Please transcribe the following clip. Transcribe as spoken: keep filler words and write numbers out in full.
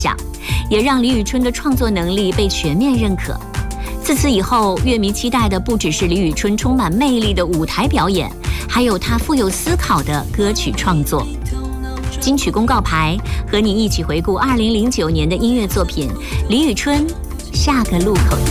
奖，也让李宇春的创作能力被全面认可。自此以后，乐迷期待的不只是李宇春充满魅力的舞台表演，还有她富有思考的歌曲创作。金曲公告牌和你一起回顾二零零九年的音乐作品《李宇春下个路口》。